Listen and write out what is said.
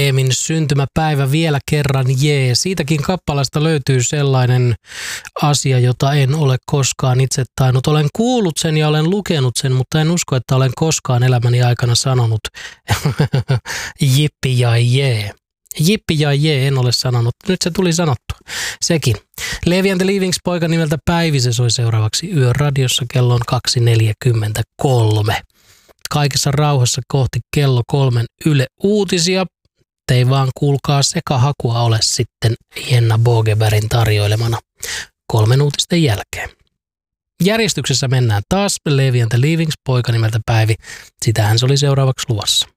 Eemin syntymäpäivä vielä kerran, jee. Siitäkin kappaleesta löytyy sellainen asia, jota en ole koskaan itse tainnut. Olen kuullut sen ja olen lukenut sen, mutta en usko, että olen koskaan elämäni aikana sanonut jippi ja jee. Jippi ja jee en ole sanonut. Nyt se tuli sanottua. Sekin. Levi and the Leavings poika nimeltä Päivi, se soi seuraavaksi Yöradiossa kello 2.43. Kaikessa rauhassa kohti kello 3 Yle Uutisia. Ei vaan kuulkaa sekahakua ole sitten Jenna Bogebergin tarjoilemana 3 uutisten jälkeen. Järjestyksessä mennään taas. Levi and the Leavings poika nimeltä Päivi. Sitähän se oli seuraavaksi luvassa.